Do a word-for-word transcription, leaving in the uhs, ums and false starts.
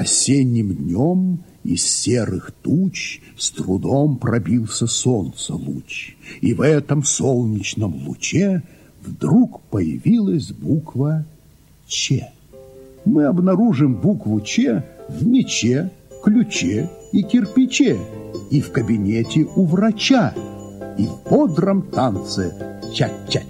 Осенним днем из серых туч с трудом пробился солнца луч, и в этом солнечном луче вдруг появилась буква Ч. Мы обнаружим букву Ч в мече, ключе и кирпиче, и в кабинете у врача, и в бодром танце ча-ча-ча.